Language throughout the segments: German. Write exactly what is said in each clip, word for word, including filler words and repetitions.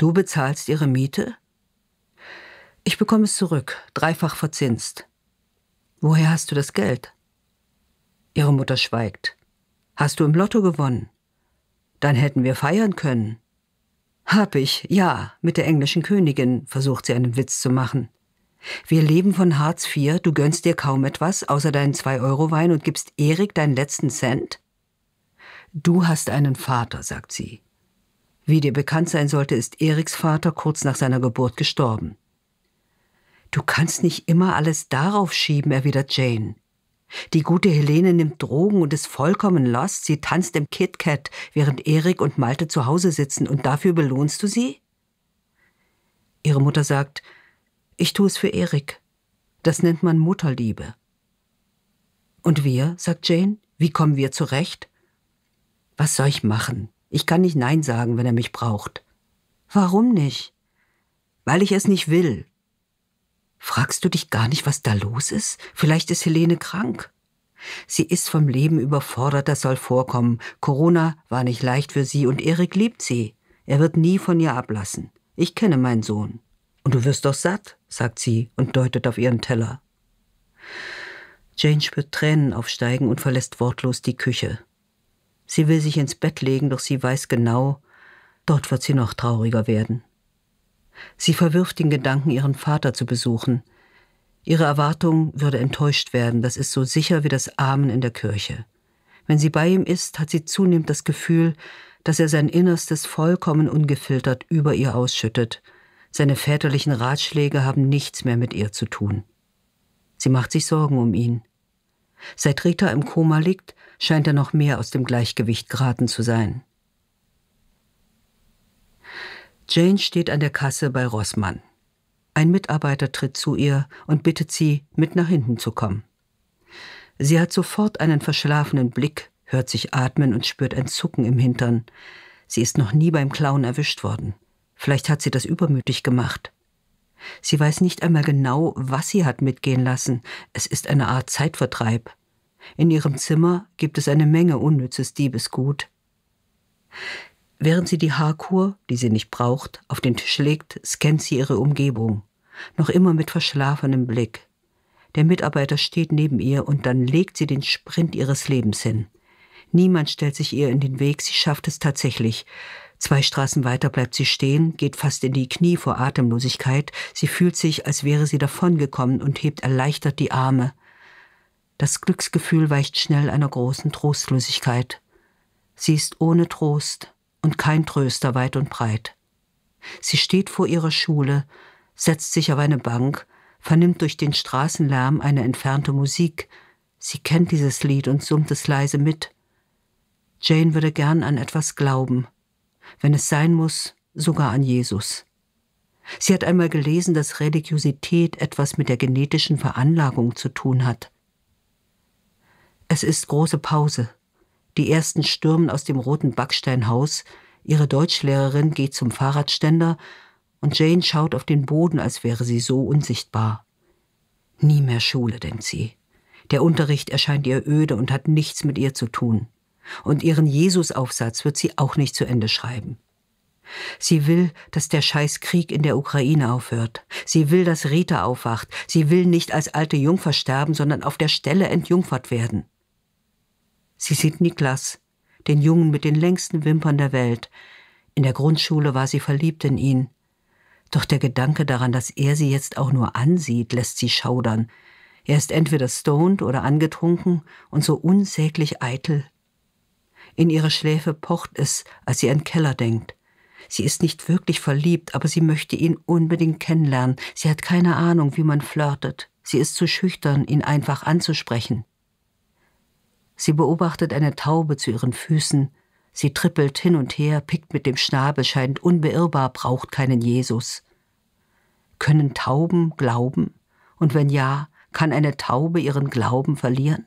Du bezahlst ihre Miete? Ich bekomme es zurück, dreifach verzinst. Woher hast du das Geld? Ihre Mutter schweigt. Hast du im Lotto gewonnen? Dann hätten wir feiern können. Hab ich, ja, mit der englischen Königin, versucht sie einen Witz zu machen. Wir leben von Hartz vier, du gönnst dir kaum etwas, außer deinen zwei-Euro-Wein und gibst Erik deinen letzten Cent? Du hast einen Vater, sagt sie. Wie dir bekannt sein sollte, ist Eriks Vater kurz nach seiner Geburt gestorben. Du kannst nicht immer alles darauf schieben, erwidert Jane. Die gute Helene nimmt Drogen und ist vollkommen lost. Sie tanzt im KitKat, während Erik und Malte zu Hause sitzen. Und dafür belohnst du sie? Ihre Mutter sagt, ich tue es für Erik. Das nennt man Mutterliebe. Und wir, sagt Jane, wie kommen wir zurecht? Was soll ich machen? Ich kann nicht Nein sagen, wenn er mich braucht. Warum nicht? Weil ich es nicht will. Fragst du dich gar nicht, was da los ist? Vielleicht ist Helene krank. Sie ist vom Leben überfordert, das soll vorkommen. Corona war nicht leicht für sie und Erik liebt sie. Er wird nie von ihr ablassen. Ich kenne meinen Sohn. Und du wirst doch satt, sagt sie und deutet auf ihren Teller. Jane spürt Tränen aufsteigen und verlässt wortlos die Küche. Sie will sich ins Bett legen, doch sie weiß genau, dort wird sie noch trauriger werden. Sie verwirft den Gedanken, ihren Vater zu besuchen. Ihre Erwartung würde enttäuscht werden, das ist so sicher wie das Amen in der Kirche. Wenn sie bei ihm ist, hat sie zunehmend das Gefühl, dass er sein Innerstes vollkommen ungefiltert über ihr ausschüttet. Seine väterlichen Ratschläge haben nichts mehr mit ihr zu tun. Sie macht sich Sorgen um ihn. Seit Rita im Koma liegt, scheint er noch mehr aus dem Gleichgewicht geraten zu sein. Jane steht an der Kasse bei Rossmann. Ein Mitarbeiter tritt zu ihr und bittet sie, mit nach hinten zu kommen. Sie hat sofort einen verschlafenen Blick, hört sich atmen und spürt ein Zucken im Hintern. Sie ist noch nie beim Klauen erwischt worden. Vielleicht hat sie das übermütig gemacht. Sie weiß nicht einmal genau, was sie hat mitgehen lassen. Es ist eine Art Zeitvertreib. In ihrem Zimmer gibt es eine Menge unnützes Diebesgut. Während sie die Haarkur, die sie nicht braucht, auf den Tisch legt, scannt sie ihre Umgebung. Noch immer mit verschlafenem Blick. Der Mitarbeiter steht neben ihr und dann legt sie den Sprint ihres Lebens hin. Niemand stellt sich ihr in den Weg, sie schafft es tatsächlich. Zwei Straßen weiter bleibt sie stehen, geht fast in die Knie vor Atemlosigkeit. Sie fühlt sich, als wäre sie davongekommen und hebt erleichtert die Arme. Das Glücksgefühl weicht schnell einer großen Trostlosigkeit. Sie ist ohne Trost und kein Tröster weit und breit. Sie steht vor ihrer Schule, setzt sich auf eine Bank, vernimmt durch den Straßenlärm eine entfernte Musik. Sie kennt dieses Lied und summt es leise mit. Jane würde gern an etwas glauben. Wenn es sein muss, sogar an Jesus. Sie hat einmal gelesen, dass Religiosität etwas mit der genetischen Veranlagung zu tun hat. Es ist große Pause. Die ersten stürmen aus dem roten Backsteinhaus, ihre Deutschlehrerin geht zum Fahrradständer und Jane schaut auf den Boden, als wäre sie so unsichtbar. Nie mehr Schule, denkt sie. Der Unterricht erscheint ihr öde und hat nichts mit ihr zu tun. Und ihren Jesus-Aufsatz wird sie auch nicht zu Ende schreiben. Sie will, dass der scheiß Krieg in der Ukraine aufhört. Sie will, dass Rita aufwacht. Sie will nicht als alte Jungfer sterben, sondern auf der Stelle entjungfert werden. Sie sieht Niklas, den Jungen mit den längsten Wimpern der Welt. In der Grundschule war sie verliebt in ihn. Doch der Gedanke daran, dass er sie jetzt auch nur ansieht, lässt sie schaudern. Er ist entweder stoned oder angetrunken und so unsäglich eitel. In ihre Schläfe pocht es, als sie an Keller denkt. Sie ist nicht wirklich verliebt, aber sie möchte ihn unbedingt kennenlernen. Sie hat keine Ahnung, wie man flirtet. Sie ist zu schüchtern, ihn einfach anzusprechen. Sie beobachtet eine Taube zu ihren Füßen. Sie trippelt hin und her, pickt mit dem Schnabel, scheint unbeirrbar, braucht keinen Jesus. Können Tauben glauben? Und wenn ja, kann eine Taube ihren Glauben verlieren?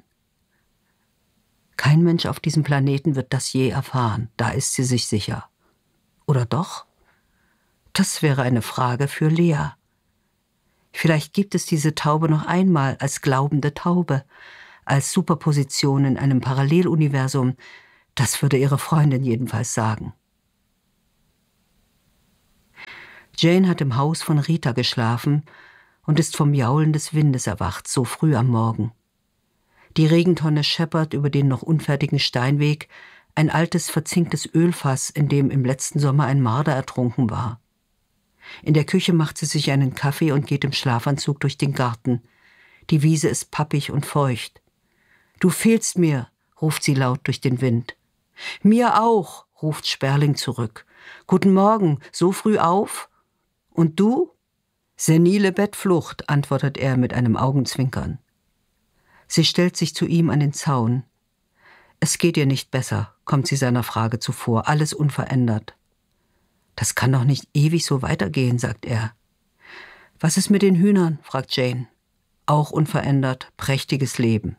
Kein Mensch auf diesem Planeten wird das je erfahren, da ist sie sich sicher. Oder doch? Das wäre eine Frage für Lea. Vielleicht gibt es diese Taube noch einmal als glaubende Taube, als Superposition in einem Paralleluniversum. Das würde ihre Freundin jedenfalls sagen. Jane hat im Haus von Rita geschlafen und ist vom Jaulen des Windes erwacht, so früh am Morgen. Die Regentonne scheppert über den noch unfertigen Steinweg, ein altes, verzinktes Ölfass, in dem im letzten Sommer ein Marder ertrunken war. In der Küche macht sie sich einen Kaffee und geht im Schlafanzug durch den Garten. Die Wiese ist pappig und feucht. »Du fehlst mir«, ruft sie laut durch den Wind. »Mir auch«, ruft Sperling zurück. »Guten Morgen, so früh auf? Und du?« »Senile Bettflucht«, antwortet er mit einem Augenzwinkern. Sie stellt sich zu ihm an den Zaun. »Es geht ihr nicht besser«, kommt sie seiner Frage zuvor, alles unverändert. »Das kann doch nicht ewig so weitergehen«, sagt er. »Was ist mit den Hühnern?«, fragt Jane. »Auch unverändert, prächtiges Leben.«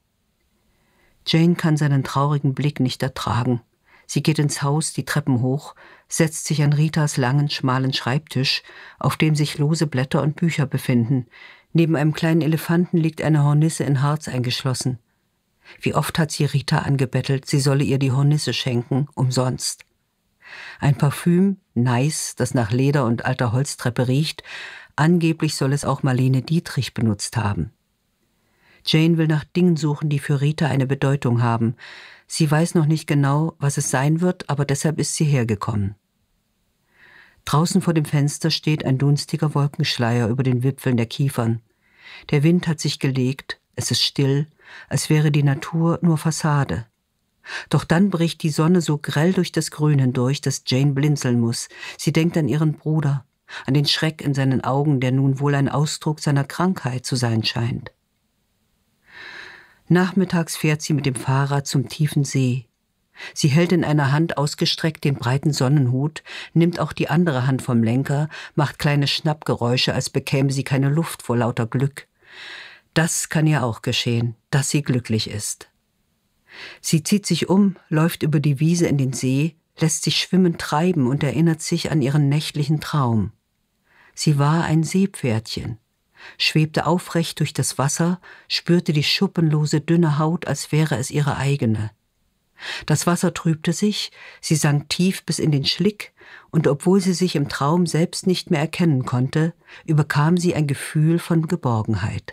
Jane kann seinen traurigen Blick nicht ertragen. Sie geht ins Haus, die Treppen hoch, setzt sich an Ritas langen, schmalen Schreibtisch, auf dem sich lose Blätter und Bücher befinden. Neben einem kleinen Elefanten liegt eine Hornisse in Harz eingeschlossen. Wie oft hat sie Rita angebettelt, sie solle ihr die Hornisse schenken, umsonst. Ein Parfüm, Nice, das nach Leder und alter Holztreppe riecht, angeblich soll es auch Marlene Dietrich benutzt haben. Jane will nach Dingen suchen, die für Rita eine Bedeutung haben. Sie weiß noch nicht genau, was es sein wird, aber deshalb ist sie hergekommen. Draußen vor dem Fenster steht ein dunstiger Wolkenschleier über den Wipfeln der Kiefern. Der Wind hat sich gelegt, es ist still, als wäre die Natur nur Fassade. Doch dann bricht die Sonne so grell durch das Grün hindurch, dass Jane blinzeln muss. Sie denkt an ihren Bruder, an den Schreck in seinen Augen, der nun wohl ein Ausdruck seiner Krankheit zu sein scheint. Nachmittags fährt sie mit dem Fahrrad zum tiefen See. Sie hält in einer Hand ausgestreckt den breiten Sonnenhut, nimmt auch die andere Hand vom Lenker, macht kleine Schnappgeräusche, als bekäme sie keine Luft vor lauter Glück. Das kann ihr auch geschehen, dass sie glücklich ist. Sie zieht sich um, läuft über die Wiese in den See, lässt sich schwimmend treiben und erinnert sich an ihren nächtlichen Traum. Sie war ein Seepferdchen, schwebte aufrecht durch das Wasser, spürte die schuppenlose, dünne Haut, als wäre es ihre eigene. Das Wasser trübte sich, sie sank tief bis in den Schlick, und obwohl sie sich im Traum selbst nicht mehr erkennen konnte, überkam sie ein Gefühl von Geborgenheit.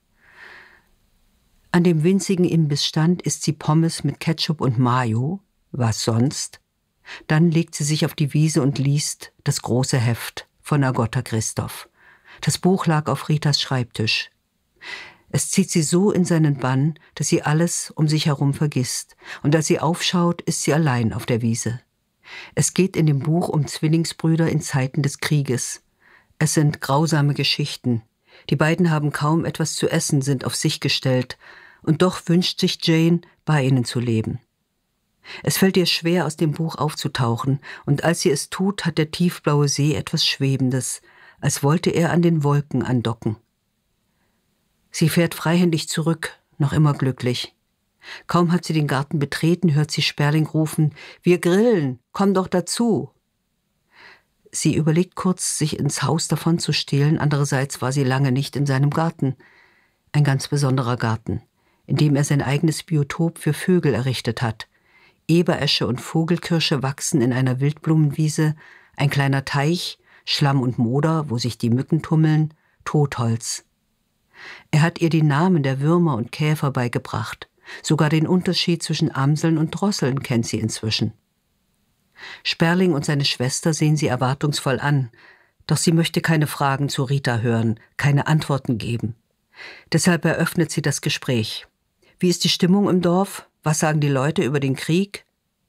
An dem winzigen Imbissstand isst sie Pommes mit Ketchup und Mayo, was sonst? Dann legt sie sich auf die Wiese und liest das große Heft von Agatha Christoph. Das Buch lag auf Ritas Schreibtisch. Es zieht sie so in seinen Bann, dass sie alles um sich herum vergisst, und als sie aufschaut, ist sie allein auf der Wiese. Es geht in dem Buch um Zwillingsbrüder in Zeiten des Krieges. Es sind grausame Geschichten. Die beiden haben kaum etwas zu essen, sind auf sich gestellt, und doch wünscht sich Jane, bei ihnen zu leben. Es fällt ihr schwer, aus dem Buch aufzutauchen, und als sie es tut, hat der tiefblaue See etwas Schwebendes, als wollte er an den Wolken andocken. Sie fährt freihändig zurück, noch immer glücklich. Kaum hat sie den Garten betreten, hört sie Sperling rufen, »Wir grillen, komm doch dazu!« Sie überlegt kurz, sich ins Haus davon zu stehlen, andererseits war sie lange nicht in seinem Garten. Ein ganz besonderer Garten, in dem er sein eigenes Biotop für Vögel errichtet hat. Eberesche und Vogelkirsche wachsen in einer Wildblumenwiese, ein kleiner Teich, Schlamm und Moder, wo sich die Mücken tummeln, Totholz. Er hat ihr die Namen der Würmer und Käfer beigebracht. Sogar den Unterschied zwischen Amseln und Drosseln kennt sie inzwischen. Sperling und seine Schwester sehen sie erwartungsvoll an, doch sie möchte keine Fragen zu Rita hören, keine Antworten geben. Deshalb eröffnet sie das Gespräch. Wie ist die Stimmung im Dorf? Was sagen die Leute über den Krieg?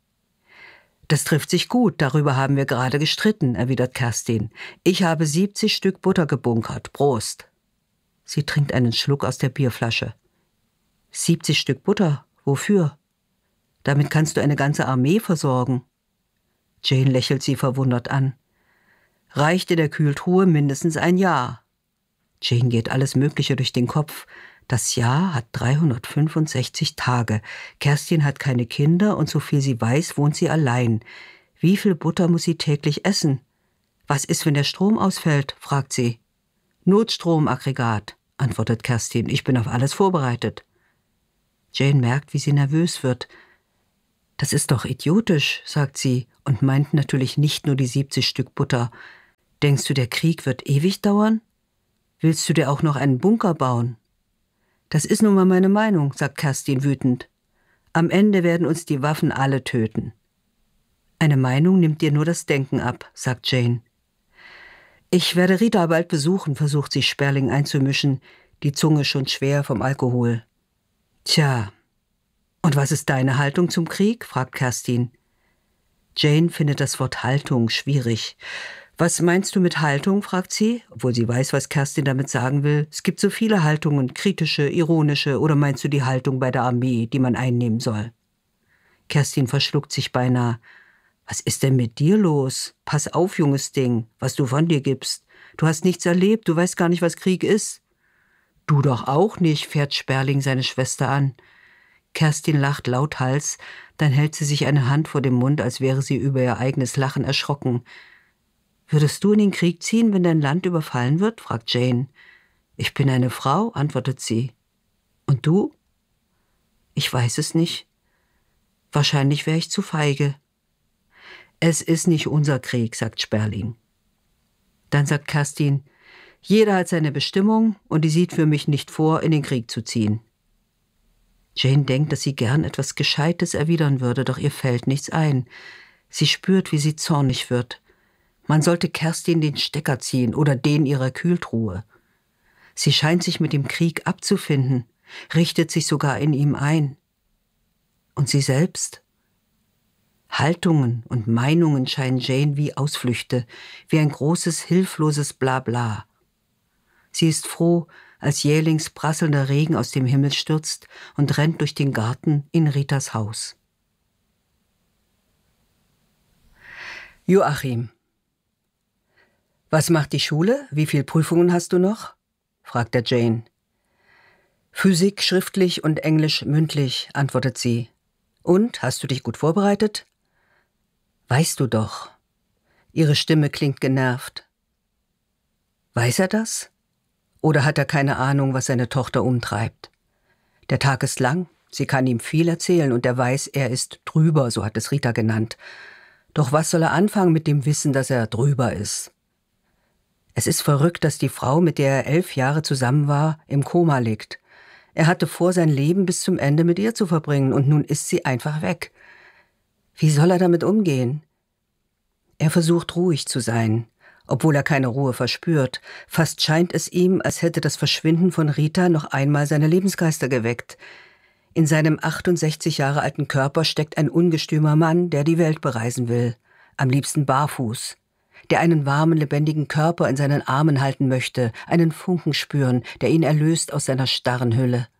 Das trifft sich gut, darüber haben wir gerade gestritten, erwidert Kerstin. Ich habe siebzig Stück Butter gebunkert. Prost. Sie trinkt einen Schluck aus der Bierflasche. siebzig Stück Butter? Wofür? Damit kannst du eine ganze Armee versorgen. Jane lächelt sie verwundert an. Reicht in der Kühltruhe mindestens ein Jahr. Jane geht alles Mögliche durch den Kopf. Das Jahr hat dreihundertfünfundsechzig Tage. Kerstin hat keine Kinder und soviel sie weiß, wohnt sie allein. Wie viel Butter muss sie täglich essen? Was ist, wenn der Strom ausfällt? Fragt sie. Notstromaggregat, antwortet Kerstin. Ich bin auf alles vorbereitet. Jane merkt, wie sie nervös wird. Das ist doch idiotisch, sagt sie und meint natürlich nicht nur die siebzig Stück Butter. Denkst du, der Krieg wird ewig dauern? Willst du dir auch noch einen Bunker bauen? Das ist nun mal meine Meinung, sagt Kerstin wütend. Am Ende werden uns die Waffen alle töten. Eine Meinung nimmt dir nur das Denken ab, sagt Jane. Ich werde Rita bald besuchen, versucht sich Sperling einzumischen, die Zunge schon schwer vom Alkohol. Tja, und was ist deine Haltung zum Krieg? Fragt Kerstin. Jane findet das Wort Haltung schwierig. Was meinst du mit Haltung? Fragt sie, obwohl sie weiß, was Kerstin damit sagen will. Es gibt so viele Haltungen, kritische, ironische, oder meinst du die Haltung bei der Armee, die man einnehmen soll? Kerstin verschluckt sich beinahe. Was ist denn mit dir los? Pass auf, junges Ding, was du von dir gibst. Du hast nichts erlebt, du weißt gar nicht, was Krieg ist. Du doch auch nicht, fährt Sperling seine Schwester an. Kerstin lacht lauthals, dann hält sie sich eine Hand vor dem Mund, als wäre sie über ihr eigenes Lachen erschrocken. »Würdest du in den Krieg ziehen, wenn dein Land überfallen wird?« fragt Jane. »Ich bin eine Frau«, antwortet sie. »Und du?« »Ich weiß es nicht. Wahrscheinlich wäre ich zu feige.« »Es ist nicht unser Krieg«, sagt Sperling. Dann sagt Kerstin, »Jeder hat seine Bestimmung und die sieht für mich nicht vor, in den Krieg zu ziehen.« Jane denkt, dass sie gern etwas Gescheites erwidern würde, doch ihr fällt nichts ein. Sie spürt, wie sie zornig wird. Man sollte Kerstin den Stecker ziehen oder den ihrer Kühltruhe. Sie scheint sich mit dem Krieg abzufinden, richtet sich sogar in ihm ein. Und sie selbst? Haltungen und Meinungen scheinen Jane wie Ausflüchte, wie ein großes, hilfloses Blabla. Sie ist froh, als jählings prasselnder Regen aus dem Himmel stürzt und rennt durch den Garten in Ritas Haus. Joachim. »Was macht die Schule? Wie viele Prüfungen hast du noch?« fragt er Jane. »Physik schriftlich und Englisch mündlich«, antwortet sie. »Und, hast du dich gut vorbereitet?« »Weißt du doch.« Ihre Stimme klingt genervt. Weiß er das? Oder hat er keine Ahnung, was seine Tochter umtreibt? Der Tag ist lang, sie kann ihm viel erzählen und er weiß, er ist drüber, so hat es Rita genannt. Doch was soll er anfangen mit dem Wissen, dass er drüber ist? Es ist verrückt, dass die Frau, mit der er elf Jahre zusammen war, im Koma liegt. Er hatte vor, sein Leben bis zum Ende mit ihr zu verbringen und nun ist sie einfach weg. Wie soll er damit umgehen? Er versucht ruhig zu sein, obwohl er keine Ruhe verspürt. Fast scheint es ihm, als hätte das Verschwinden von Rita noch einmal seine Lebensgeister geweckt. In seinem achtundsechzig Jahre alten Körper steckt ein ungestümer Mann, der die Welt bereisen will, am liebsten barfuß, der einen warmen, lebendigen Körper in seinen Armen halten möchte, einen Funken spüren, der ihn erlöst aus seiner starren Hülle.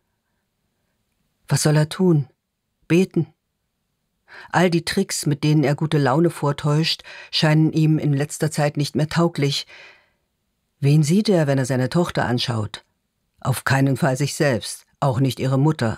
Was soll er tun? Beten? All die Tricks, mit denen er gute Laune vortäuscht, scheinen ihm in letzter Zeit nicht mehr tauglich. Wen sieht er, wenn er seine Tochter anschaut? Auf keinen Fall sich selbst, auch nicht ihre Mutter.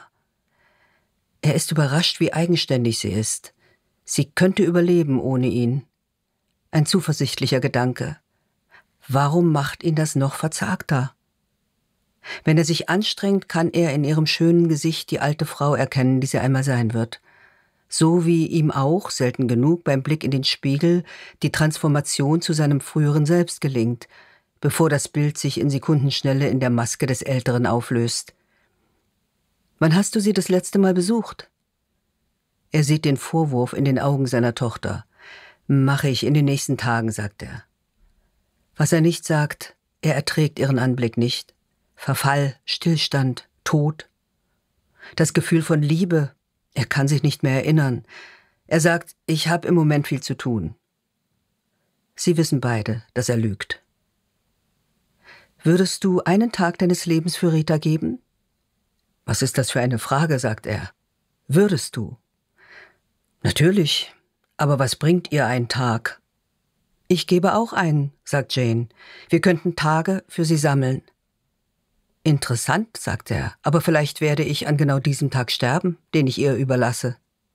Er ist überrascht, wie eigenständig sie ist. Sie könnte überleben ohne ihn. Ein zuversichtlicher Gedanke. Warum macht ihn das noch verzagter? Wenn er sich anstrengt, kann er in ihrem schönen Gesicht die alte Frau erkennen, die sie einmal sein wird. So wie ihm auch, selten genug, beim Blick in den Spiegel die Transformation zu seinem früheren Selbst gelingt, bevor das Bild sich in Sekundenschnelle in der Maske des Älteren auflöst. Wann hast du sie das letzte Mal besucht? Er sieht den Vorwurf in den Augen seiner Tochter. »Mache ich in den nächsten Tagen«, sagt er. Was er nicht sagt, er erträgt ihren Anblick nicht. Verfall, Stillstand, Tod. Das Gefühl von Liebe, er kann sich nicht mehr erinnern. Er sagt, ich habe im Moment viel zu tun. Sie wissen beide, dass er lügt. Würdest du einen Tag deines Lebens für Rita geben? Was ist das für eine Frage, sagt er. Würdest du? Natürlich. Aber was bringt ihr ein Tag? Ich gebe auch einen, sagt Jane. Wir könnten Tage für sie sammeln. Interessant, sagt er, aber vielleicht werde ich an genau diesem Tag sterben, den ich ihr überlasse.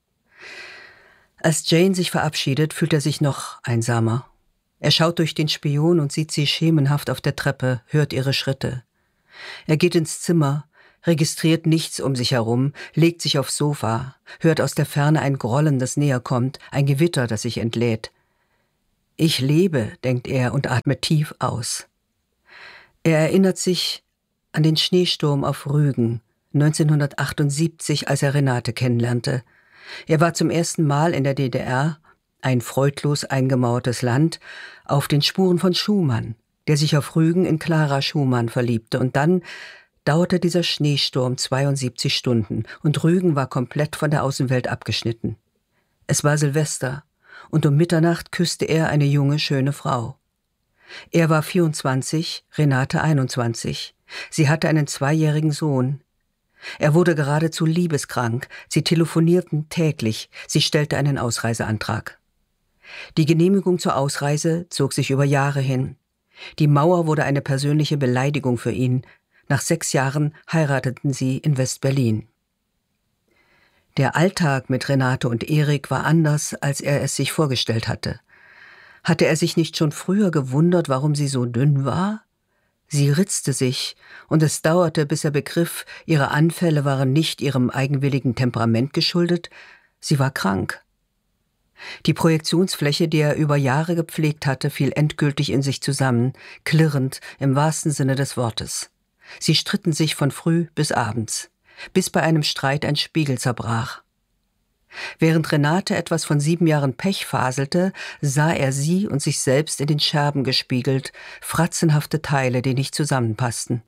Als Jane sich verabschiedet, fühlt er sich noch einsamer. Er schaut durch den Spion und sieht sie schemenhaft auf der Treppe, hört ihre Schritte. Er geht ins Zimmer, registriert nichts um sich herum, legt sich aufs Sofa, hört aus der Ferne ein Grollen, das näher kommt, ein Gewitter, das sich entlädt. Ich lebe, denkt er und atmet tief aus. Er erinnert sich an den Schneesturm auf Rügen, neunzehnhundertachtundsiebzig, als er Renate kennenlernte. Er war zum ersten Mal in der D D R, ein freudlos eingemauertes Land, auf den Spuren von Schumann, der sich auf Rügen in Clara Schumann verliebte. Und dann dauerte dieser Schneesturm zweiundsiebzig Stunden und Rügen war komplett von der Außenwelt abgeschnitten. Es war Silvester und um Mitternacht küsste er eine junge, schöne Frau. Er war vierundzwanzig, Renate einundzwanzig. Sie hatte einen zweijährigen Sohn. Er wurde geradezu liebeskrank. Sie telefonierten täglich. Sie stellte einen Ausreiseantrag. Die Genehmigung zur Ausreise zog sich über Jahre hin. Die Mauer wurde eine persönliche Beleidigung für ihn. Nach sechs Jahren heirateten sie in West-Berlin. Der Alltag mit Renate und Erik war anders, als er es sich vorgestellt hatte. Hatte er sich nicht schon früher gewundert, warum sie so dünn war? Sie ritzte sich, und es dauerte, bis er begriff, ihre Anfälle waren nicht ihrem eigenwilligen Temperament geschuldet, sie war krank. Die Projektionsfläche, die er über Jahre gepflegt hatte, fiel endgültig in sich zusammen, klirrend im wahrsten Sinne des Wortes. Sie stritten sich von früh bis abends, bis bei einem Streit ein Spiegel zerbrach. Während Renate etwas von sieben Jahren Pech faselte, sah er sie und sich selbst in den Scherben gespiegelt, fratzenhafte Teile, die nicht zusammenpassten.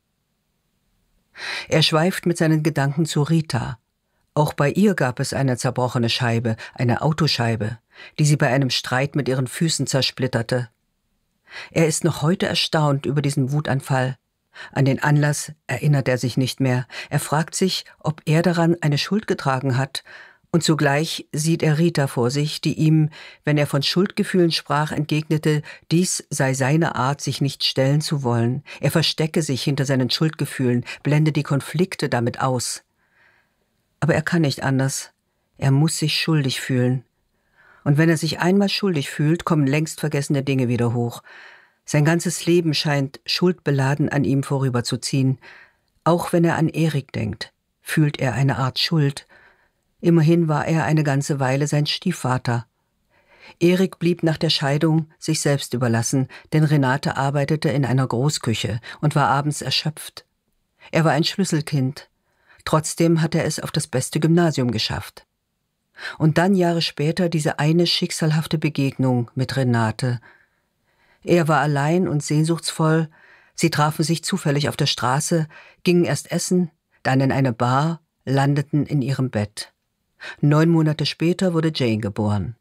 Er schweift mit seinen Gedanken zu Rita. Auch bei ihr gab es eine zerbrochene Scheibe, eine Autoscheibe, die sie bei einem Streit mit ihren Füßen zersplitterte. Er ist noch heute erstaunt über diesen Wutanfall. An den Anlass erinnert er sich nicht mehr. Er fragt sich, ob er daran eine Schuld getragen hat, und zugleich sieht er Rita vor sich, die ihm, wenn er von Schuldgefühlen sprach, entgegnete, dies sei seine Art, sich nicht stellen zu wollen. Er verstecke sich hinter seinen Schuldgefühlen, blende die Konflikte damit aus. Aber er kann nicht anders. Er muss sich schuldig fühlen. Und wenn er sich einmal schuldig fühlt, kommen längst vergessene Dinge wieder hoch. Sein ganzes Leben scheint schuldbeladen an ihm vorüberzuziehen. Auch wenn er an Erik denkt, fühlt er eine Art Schuld. Immerhin war er eine ganze Weile sein Stiefvater. Erik blieb nach der Scheidung sich selbst überlassen, denn Renate arbeitete in einer Großküche und war abends erschöpft. Er war ein Schlüsselkind. Trotzdem hat er es auf das beste Gymnasium geschafft. Und dann Jahre später diese eine schicksalhafte Begegnung mit Renate. Er war allein und sehnsuchtsvoll. Sie trafen sich zufällig auf der Straße, gingen erst essen, dann in eine Bar, landeten in ihrem Bett. Neun Monate später wurde Jane geboren.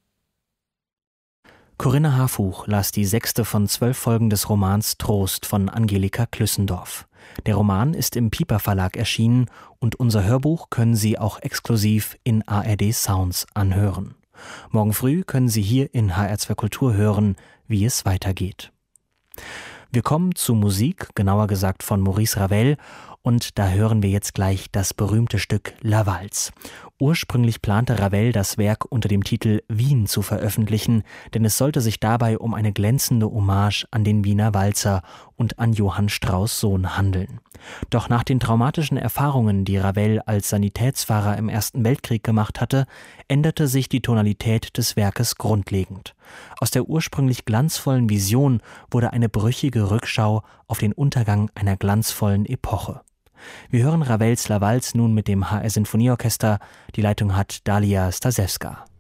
Corinna Harfuch las die sechste von zwölf Folgen des Romans Trost von Angelika Klüssendorf. Der Roman ist im Piper Verlag erschienen und unser Hörbuch können Sie auch exklusiv in A R D Sounds anhören. Morgen früh können Sie hier in H R zwei Kultur hören, wie es weitergeht. Wir kommen zu Musik, genauer gesagt von Maurice Ravel, und da hören wir jetzt gleich das berühmte Stück La Valse. Ursprünglich plante Ravel, das Werk unter dem Titel Wien zu veröffentlichen, denn es sollte sich dabei um eine glänzende Hommage an den Wiener Walzer und an Johann Strauss' Sohn handeln. Doch nach den traumatischen Erfahrungen, die Ravel als Sanitätsfahrer im Ersten Weltkrieg gemacht hatte, änderte sich die Tonalität des Werkes grundlegend. Aus der ursprünglich glanzvollen Vision wurde eine brüchige Rückschau auf den Untergang einer glanzvollen Epoche. Wir hören Ravels La Valse nun mit dem H R Sinfonieorchester. Die Leitung hat Dalia Stasewska.